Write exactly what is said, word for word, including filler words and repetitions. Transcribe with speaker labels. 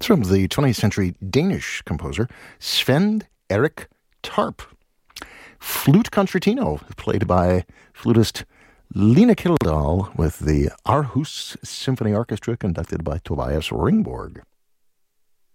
Speaker 1: It's from the twentieth century Danish composer Sven Erik Tarp. Flute Concertino, played by flutist Lena Kildahl with the Aarhus Symphony Orchestra, conducted by Tobias Ringborg.